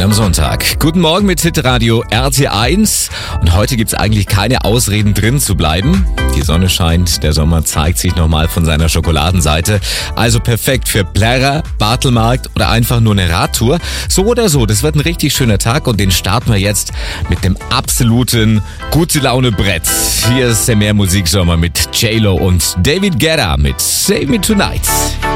am Sonntag. Guten Morgen mit Hitradio RT1. Und heute gibt's eigentlich keine Ausreden drin zu bleiben. Die Sonne scheint, der Sommer zeigt sich nochmal von seiner Schokoladenseite. Also perfekt für Plärrer, Bartelmarkt oder einfach nur eine Radtour. So oder so, das wird ein richtig schöner Tag und den starten wir jetzt mit dem absoluten Gute-Laune-Brett. Hier ist der Mehrmusiksommer mit J-Lo und David Guetta mit Save Me Tonight.